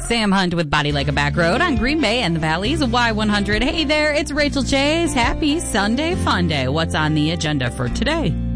Sam Hunt with Body Like a Back Road on Green Bay and the Valley's Y100. Hey there, it's Rachel Chase. Happy Sunday Fun Day. What's on the agenda for today?